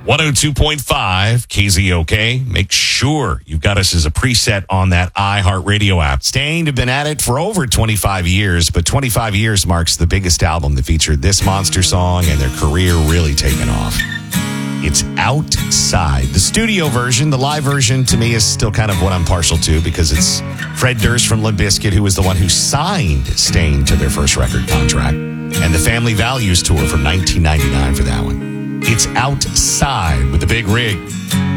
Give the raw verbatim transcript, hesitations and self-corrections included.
one oh two point five K Z O K. Make sure you've got us as a preset on that iHeartRadio app. Stained have been at it for over twenty-five years, but twenty-five years marks the biggest album that featured this monster song and their career really taken off. It's Outside. The studio version, the live version, to me is still kind of what I'm partial to because it's Fred Durst from Limp Bizkit, who was the one who signed Stained to their first record contract, and the Family Values tour from nineteen ninety-nine for that one. It's Outside with the Big Rig.